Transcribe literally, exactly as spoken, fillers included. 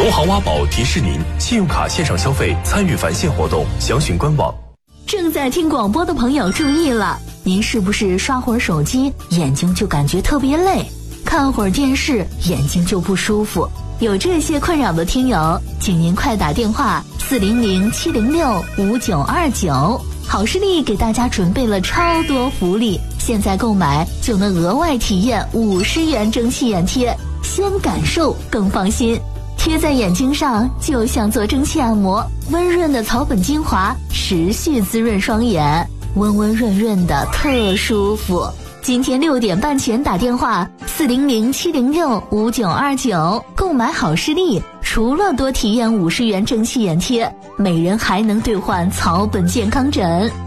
农行挖宝提示您：信用卡线上消费参与返现活动，详询官网。 正在听广播的朋友注意了，您是不是刷会儿手机，眼睛就感觉特别累，看会儿电视，眼睛就不舒服？有这些困扰的听友，请您快打电话四零零七零六五九二九，好视力给大家准备了超多福利，现在购买就能额外体验五十元蒸汽眼贴，先感受更放心。贴在眼睛上就像做蒸汽按摩，温润的草本精华持续滋润双眼，温温润润的特舒服。今天六点半前打电话四零零七零六五九二九购买好视力，除了多体验五十元蒸汽眼贴，每人还能兑换草本健康枕。